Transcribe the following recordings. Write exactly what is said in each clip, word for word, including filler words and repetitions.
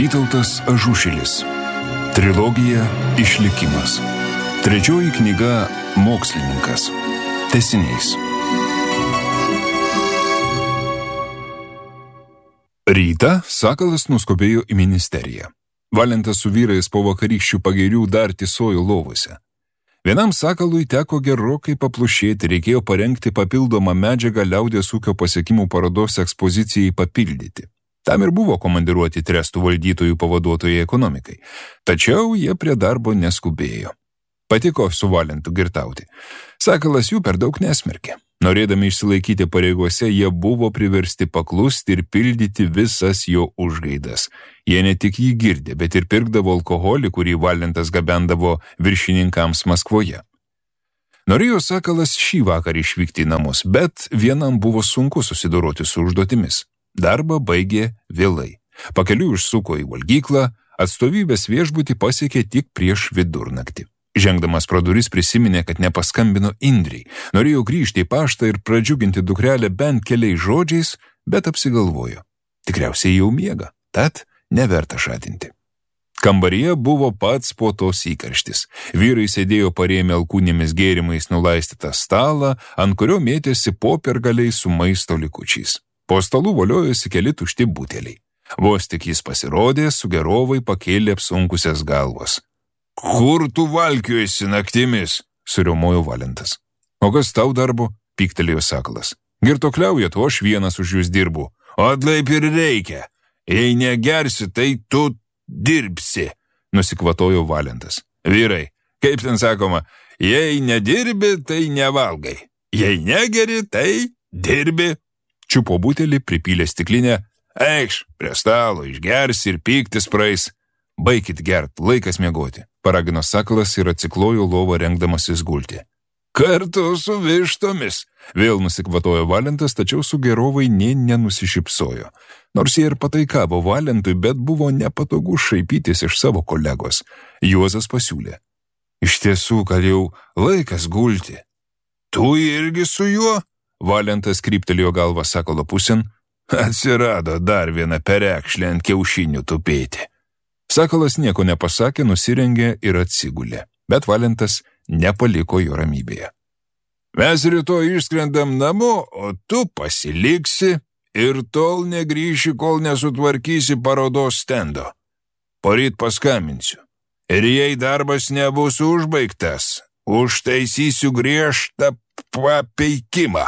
Vytautas Ažušilis. Trilogija Išlikimas. Trečioji knyga Mokslininkas. Tęsiniais. Rytą Sakalas nuskubėjo į ministeriją. Valentas su vyrais po vakarykščių pagirių dar tysojo lovose. Vienam Sakalui teko gerokai paplušėti, reikėjo parengti papildomą medžiagą liaudies ūkio pasiekimų parodos ekspozicijai papildyti. Tam ir buvo komandiruoti trestų valdytojų pavaduotojai ekonomikai. Tačiau jie prie darbo neskubėjo. Patiko su Valentu girtauti. Sakalas jų per daug nesmerkė. Norėdami išsilaikyti pareigose, jie buvo priversti paklusti ir pildyti visas jo užgaidas. Jie ne tik jį girdė, bet ir pirkdavo alkoholį, kurį Valentas gabendavo viršininkams Maskvoje. Norėjo Sakalas šį vakarą išvykti į namus, bet vienam buvo sunku susidoroti su užduotimis. Darbą baigė vėlai. Pakeliui užsuko į valgyklą, atstovybės viešbutį pasiekė tik prieš vidurnaktį. Žengdamas pro duris prisiminė, kad nepaskambino Indrei. Norėjo grįžti į paštą ir pradžiuginti dukrelę bent keliais žodžiais, bet apsigalvojo. Tikriausiai jau miega, tad neverta šatinti. Kambaryje buvo pats puotos įkarštis. Vyrai sėdėjo parėmę alkūnėmis gėrimais nulaistytą stalą, ant kurio mėtėsi popiergaliai su maisto likučiais. Po stalų voliojosi keli tušti buteliai. Vos tik jis pasirodė, sugerovai pakėlė apsunkusias galvos. Kur tu valkiojiesi naktimis? Suriaumojo Valentas. O kas tau darbo? Pyktelėjo Sakalas. Girtokliaujat, o aš vienas už jūs dirbu. O atlaip ir reikia. Jei negersi, tai tu dirbsi, nusikvatojo Valentas. Vyrai, kaip ten sakoma, jei nedirbi, tai nevalgai. Jei negeri, tai dirbi. Čiupo butelį, pripylė stiklinę. Eikš, prie stalo, išgersi ir pyktis praeis. Baikit gert, laikas miegoti, paragino Sakalas ir atsiklojo lovą rengdamasis gulti. Kartu su vištomis, vėl nusikvatojo Valentas, tačiau sugerovai nė nenusišypsojo. Nors jie ir pataikavo Valentui, bet buvo nepatogu šaipytis iš savo kolegos. Juozas pasiūlė. Iš tiesų, gal jau laikas gulti. Tu irgi su juo? Valentas kryptelėjo galvą Sakalo pusėn. Atsirado dar viena perekšlė ant kiaušinių tupėti. Sakalas nieko nepasakė, nusirengė ir atsigulė, bet Valentas nepaliko jo ramybėje. Mes rytoj išskrendam namo, o tu pasiliksi ir tol negrįši, kol nesutvarkysi parodos stendo. Poryt paskambinsiu. Ir jei darbas nebus užbaigtas, užtaisysiu griežtą papeikimą.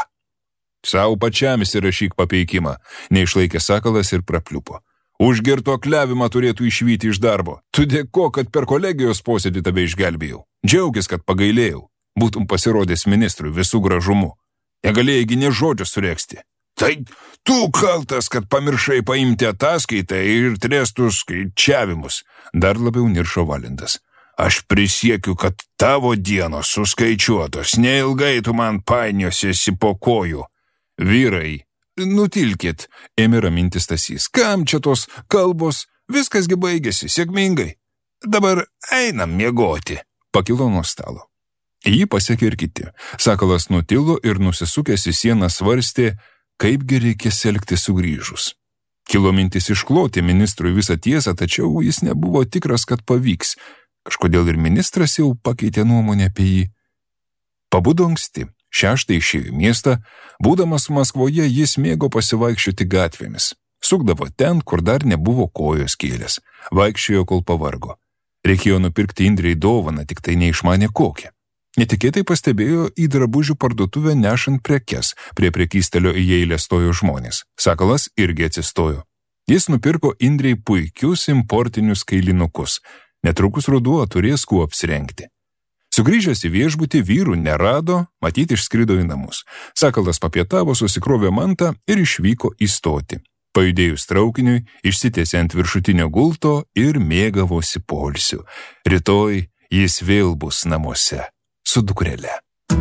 Sau pačiam įsirašyk papeikimą, neišlaikė Sakalas ir prapliupo. Už girtuokliavimą turėtų išvyti iš darbo. Tu dėko, kad per kolegijos posėdį tave išgelbėjau. Džiaugis, kad pagailėjau. Būtum pasirodęs ministrui visų gražumu. Negalėjai nė žodžio sureksti. Tai tu kaltas, kad pamiršai paimti ataskaitą ir trestus skaičiavimus. Dar labiau niršo Valentas. Aš prisiekiu, kad tavo dienos suskaičiuotos. Neilgai tu man painiosiesi po kojų. Vyrai, nutilkit, ėmė raminti Stasys. Kam čia tos kalbos? Viskasgi baigėsi, sėkmingai. Dabar einam miegoti. Pakilo nuo stalo. Jį pasiekė ir kiti. Sakalas nutilo ir nusisukęs į sieną svarstė, kaipgi reikės elgtis sugrįžus. Kilo mintis iškloti ministrui visą tiesą, tačiau jis nebuvo tikras, kad pavyks. Kažkodėl ir ministras jau pakeitė nuomonę apie jį. Pabudo anksti. Šeštą išėjo į miestą, būdamas Maskvoje jis mėgo pasivaikščioti gatvėmis. Sukdavo ten, kur dar nebuvo kojos kėlės. Vaikščiojo, kol pavargo. Reikėjo nupirkti Indrei dovaną, tik tai neišmanė kokią. Netikėtai pastebėjo į drabužių parduotuvę nešant prekes. Prie prekystelio į eilę stojo žmonės. Sakalas irgi atsistojo. Jis nupirko Indrei puikius importinius kailinukus. Netrukus ruduo turės kuo apsirengti. Sugrįžęs į viešbutį vyrų nerado, matyti išskrido į namus. Sakalas papietavo, susikrovė mantą ir išvyko į stotį. Pajudėjus traukiniui, išsitiesė ant viršutinio gulto ir mėgavosi poilsiu. Rytoj jis vėl bus namuose su dukrele.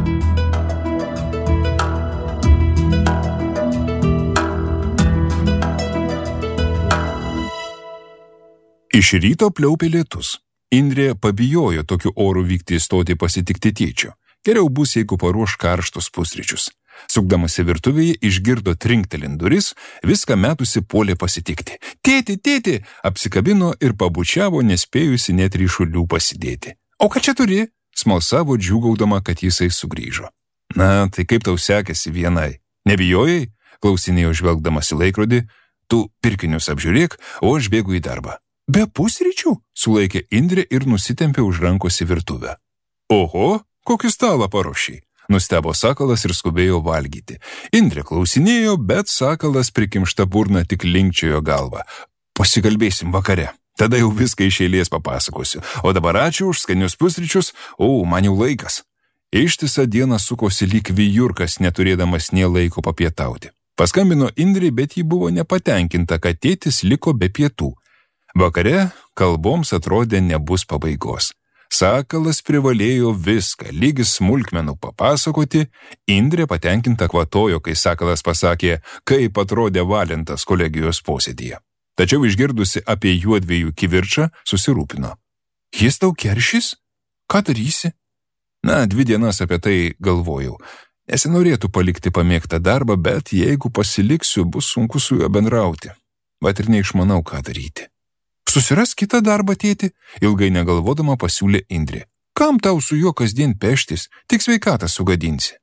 Iš ryto pliaupė lietus. Indrė pabijojo tokiu oru vykti į stotį pasitikti tėčio. Geriau bus, jeigu paruoš karštus pusryčius. Sukdamasi virtuvėje išgirdo trinktelint duris, viską metusi puolė pasitikti. Tėti, tėti, apsikabino ir pabučiavo, nespėjusi net ryšulių pasidėti. O ką čia turi? Smalsavo džiūgaudama, kad jisai sugrįžo. Na, tai kaip tau sekėsi vienai? Nebijojai? Klausinėjo žvelgdamas į laikrodį. Tu pirkinius apžiūrėk, o aš bėgu į darbą. Be pusryčių? Sulaikė Indrė ir nusitempė už rankos į virtuvę. Oho, kokį stalą paruošei? Nustebo Sakalas ir skubėjo valgyti. Indrė klausinėjo, bet Sakalas prikimšta burna tik linkčiojo galvą. Pasikalbėsim vakare. Tada jau viską iš eilės papasakosiu. O dabar ačiū už skanius pusryčius, o, man jau laikas. Ištisą dieną sukosi lyg vijurkas, neturėdamas nė laiko papietauti. Paskambino Indrė, bet ji buvo nepatenkinta, kad tėtis liko be pietų. Vakare kalboms atrodė nebus pabaigos. Sakalas privalėjo viską, lygis smulkmenų papasakoti, Indrė patenkinta kvatojo, kai Sakalas pasakė, kaip atrodė Valentas kolegijos posėdyje. Tačiau išgirdusi apie juodviejų kivirčą, susirūpino. Jis tau keršys? Ką darysi? Na, dvi dienas apie tai galvojau. Nesinorėtų palikti pamėgtą darbą, bet jeigu pasiliksiu, bus sunku su juo bendrauti. Vat ir neišmanau, ką daryti. Susiras kitą darbą, tėti, ilgai negalvodama pasiūlė Indrė. Kam tau su juo kasdien peštis, tik sveikatą sugadinsi?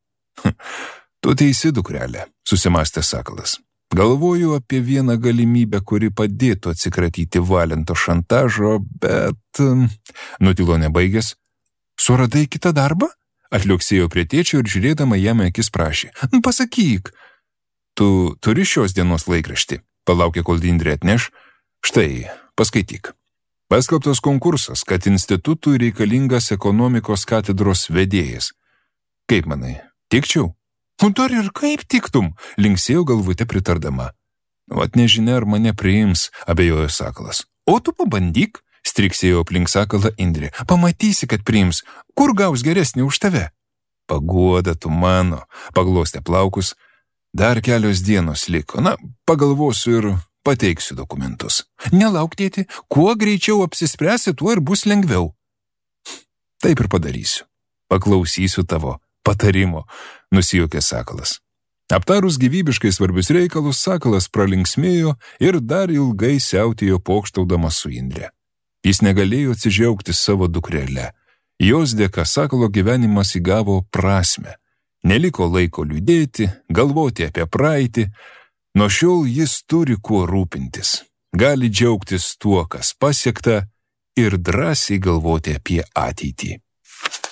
Tu teisi, dukrelė, susimastė Sakalas. Galvoju apie vieną galimybę, kuri padėtų atsikratyti Valento šantažo, bet... Nutilo nebaigęs. Suradai kitą darbą? Atliuksėjo prie tėčio ir žiūrėdama jam akis prašė. Pasakyk. Tu turi šios dienos laikraštį? Palaukė, kol Indrė atneš. Štai, paskaityk. Paskelbtas konkursas, kad institutui reikalingas ekonomikos katedros vedėjas. Kaip manai, tikčiau? Dar ir kaip tiktum, linksėjo galvute pritardama. Vat nežinia, ar mane priims, abejojo Sakalas. O tu pabandyk, striksėjo aplink Sakalą Indrė. Pamatysi, kad priims, kur gaus geresnį už tave. Paguoda tu mano, paglostė plaukus. Dar kelios dienos liko, na, pagalvosiu ir pateiksiu dokumentus. Nelauk, tėti, kuo greičiau apsispręsi, tuo ir bus lengviau. Taip ir padarysiu. Paklausysiu tavo patarimo, nusijuokė Sakalas. Aptarus gyvybiškai svarbius reikalus, Sakalas pralinksmėjo ir dar ilgai siautėjo pokštaudamas su Indre. Jis negalėjo atsidžiaugti savo dukrele. Jos dėka Sakalo gyvenimas įgavo prasmę. Neliko laiko liūdėti, galvoti apie praeitį. Nuo šiol jis turi kuo rūpintis. Gali džiaugtis tuo, kas pasiekta, ir drąsiai galvoti apie ateitį.